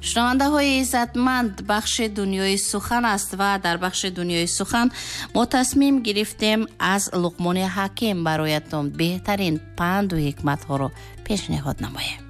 шунавандаҳои иззатманд, бахши дунёи сухан аст ва дар бахши дунёи сухан мо тасмим гирифтем аз луқмони ҳаким бароятон беҳтарин панду ҳикматҳоро пешниҳод намоем.